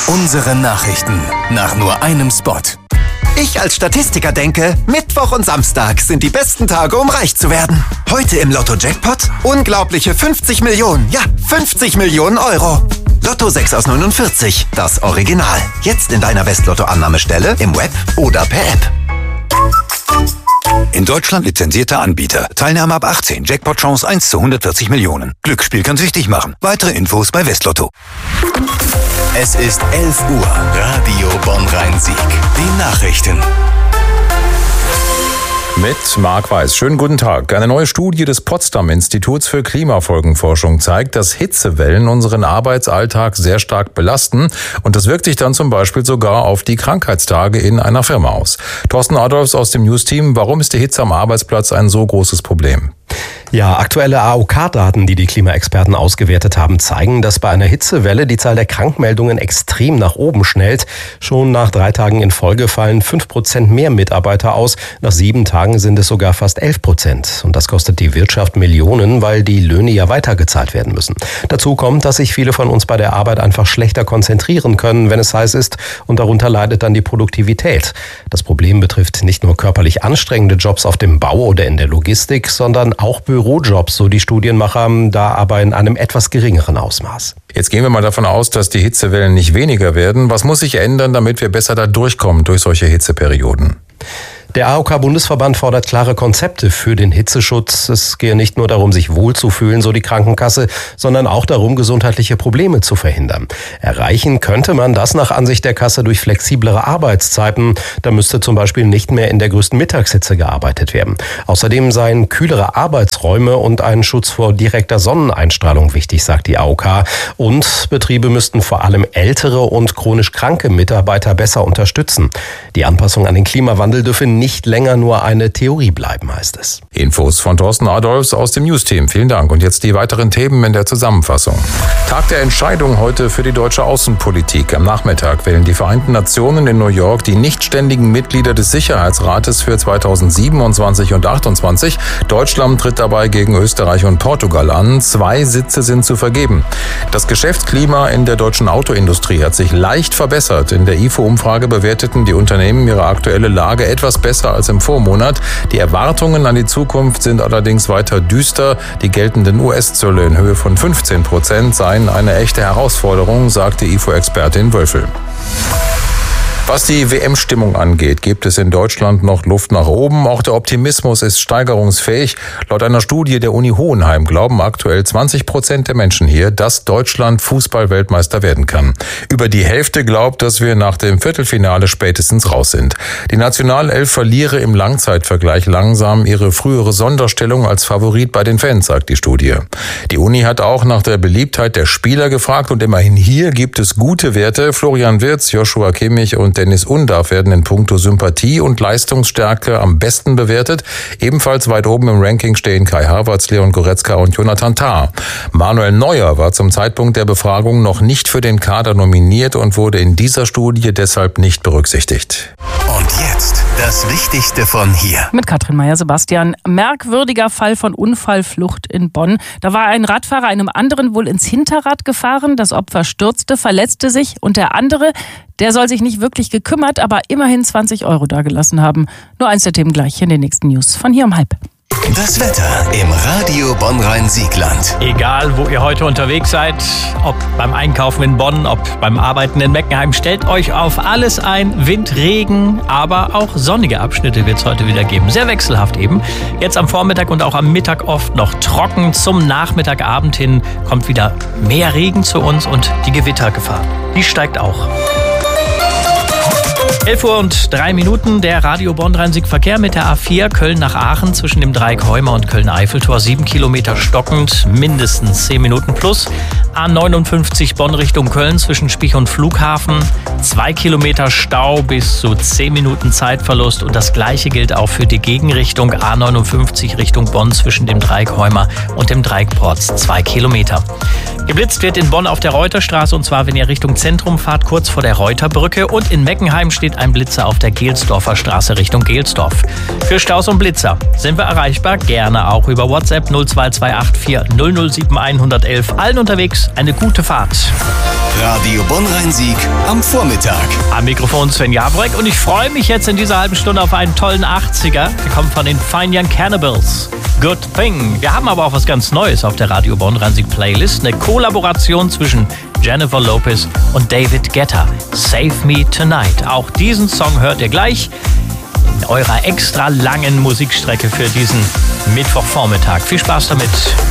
Unsere Nachrichten nach nur einem Spot. Ich als Statistiker denke, Mittwoch und Samstag sind die besten Tage, um reich zu werden. Heute im Lotto-Jackpot unglaubliche 50 Millionen, ja 50 Millionen Euro. Lotto 6 aus 49, das Original. Jetzt in deiner Westlotto-Annahmestelle, im Web oder per App. In Deutschland lizenzierter Anbieter. Teilnahme ab 18. Jackpot-Chance 1 zu 140 Millionen. Glücksspiel kann süchtig machen. Weitere Infos bei Westlotto. Es ist 11 Uhr. Radio Bonn-Rhein-Sieg. Die Nachrichten. Mit Marc Weiß. Schönen guten Tag. Eine neue Studie des Potsdam-Instituts für Klimafolgenforschung zeigt, dass Hitzewellen unseren Arbeitsalltag sehr stark belasten. Und das wirkt sich dann zum Beispiel sogar auf die Krankheitstage in einer Firma aus. Thorsten Adolfs aus dem News-Team. Warum ist die Hitze am Arbeitsplatz ein so großes Problem? Ja, aktuelle AOK-Daten, die die Klimaexperten ausgewertet haben, zeigen, dass bei einer Hitzewelle die Zahl der Krankmeldungen extrem nach oben schnellt. Schon nach 3 Tagen in Folge fallen 5% mehr Mitarbeiter aus. Nach 7 Tagen sind es sogar fast 11%. Und das kostet die Wirtschaft Millionen, weil die Löhne ja weitergezahlt werden müssen. Dazu kommt, dass sich viele von uns bei der Arbeit einfach schlechter konzentrieren können, wenn es heiß ist. Und darunter leidet dann die Produktivität. Das Problem betrifft nicht nur körperlich anstrengende Jobs auf dem Bau oder in der Logistik, sondern auch Bürojobs, so die Studienmacher, da aber in einem etwas geringeren Ausmaß. Jetzt gehen wir mal davon aus, dass die Hitzewellen nicht weniger werden. Was muss sich ändern, damit wir besser da durchkommen durch solche Hitzeperioden? Der AOK-Bundesverband fordert klare Konzepte für den Hitzeschutz. Es gehe nicht nur darum, sich wohlzufühlen, so die Krankenkasse, sondern auch darum, gesundheitliche Probleme zu verhindern. Erreichen könnte man das nach Ansicht der Kasse durch flexiblere Arbeitszeiten. Da müsste zum Beispiel nicht mehr in der größten Mittagshitze gearbeitet werden. Außerdem seien kühlere Arbeitsräume und ein Schutz vor direkter Sonneneinstrahlung wichtig, sagt die AOK. Und Betriebe müssten vor allem ältere und chronisch kranke Mitarbeiter besser unterstützen. Die Anpassung an den Klimawandel dürfe nicht länger nur eine Theorie bleiben, heißt es. Infos von Thorsten Adolfs aus dem News-Team. Vielen Dank. Und jetzt die weiteren Themen in der Zusammenfassung. Tag der Entscheidung heute für die deutsche Außenpolitik. Am Nachmittag wählen die Vereinten Nationen in New York die nicht ständigen Mitglieder des Sicherheitsrates für 2027 und 2028. Deutschland tritt dabei gegen Österreich und Portugal an. 2 Sitze sind zu vergeben. Das Geschäftsklima in der deutschen Autoindustrie hat sich leicht verbessert. In der IFO-Umfrage bewerteten die Unternehmen ihre aktuelle Lage etwas besser als im Vormonat. Die Erwartungen an die Zukunft sind allerdings weiter düster. Die geltenden US-Zölle in Höhe von 15% seien eine echte Herausforderung, sagte IFO-Expertin Wölfel. Was die WM-Stimmung angeht, gibt es in Deutschland noch Luft nach oben. Auch der Optimismus ist steigerungsfähig. Laut einer Studie der Uni Hohenheim glauben aktuell 20% der Menschen hier, dass Deutschland Fußball-Weltmeister werden kann. Über die Hälfte glaubt, dass wir nach dem Viertelfinale spätestens raus sind. Die Nationalelf verliere im Langzeitvergleich langsam ihre frühere Sonderstellung als Favorit bei den Fans, sagt die Studie. Die Uni hat auch nach der Beliebtheit der Spieler gefragt und immerhin hier gibt es gute Werte. Florian Wirtz, Joshua Kimmich und Dennis Undaff werden in puncto Sympathie und Leistungsstärke am besten bewertet. Ebenfalls weit oben im Ranking stehen Kai Havertz, Leon Goretzka und Jonathan Tah. Manuel Neuer war zum Zeitpunkt der Befragung noch nicht für den Kader nominiert und wurde in dieser Studie deshalb nicht berücksichtigt. Und jetzt das Wichtigste von hier. Mit Katrin Meyer-Sebastian. Merkwürdiger Fall von Unfallflucht in Bonn. Da war ein Radfahrer einem anderen wohl ins Hinterrad gefahren. Das Opfer stürzte, verletzte sich und der andere, der soll sich nicht wirklich gekümmert, aber immerhin 20 € dagelassen haben. Nur eins der Themen gleich in den nächsten News von hier um 12:30. Das Wetter im Radio Bonn-Rhein-Siegland. Egal, wo ihr heute unterwegs seid, ob beim Einkaufen in Bonn, ob beim Arbeiten in Meckenheim, stellt euch auf alles ein. Wind, Regen, aber auch sonnige Abschnitte wird es heute wieder geben. Sehr wechselhaft eben. Jetzt am Vormittag und auch am Mittag oft noch trocken. Zum Nachmittagabend hin kommt wieder mehr Regen zu uns und die Gewittergefahr, die steigt auch. 11:03 Uhr, der Radio Bonn-Rhein-Sieg-Verkehr mit der A4 Köln nach Aachen zwischen dem Dreieck Heumer und Köln-Eiffeltor. 7 Kilometer stockend, mindestens 10 Minuten plus. A59 Bonn Richtung Köln zwischen Spich und Flughafen. 2 Kilometer Stau bis zu 10 Minuten Zeitverlust. Und das Gleiche gilt auch für die Gegenrichtung A59 Richtung Bonn zwischen dem Dreieck Heumer und dem Dreieck Porz. 2 Kilometer. Geblitzt wird in Bonn auf der Reuterstraße, und zwar, wenn ihr Richtung Zentrum fahrt, kurz vor der Reuterbrücke. Und in Meckenheim steht ein Blitzer auf der Gelsdorfer Straße Richtung Gelsdorf. Für Staus und Blitzer sind wir erreichbar, gerne auch über WhatsApp 0228 4007 111. Allen unterwegs eine gute Fahrt. Radio Bonn-Rhein-Sieg am Vormittag. Am Mikrofon Sven Jabreck und ich freue mich jetzt in dieser halben Stunde auf einen tollen 80er, gekommen von den Fine Young Cannibals. Good Thing. Wir haben aber auch was ganz Neues auf der Radio Bonn-Rhein-Sieg Playlist. Eine Kollaboration zwischen Jennifer Lopez und David Guetta. Save Me Tonight. Auch diesen Song hört ihr gleich in eurer extra langen Musikstrecke für diesen Mittwochvormittag. Viel Spaß damit.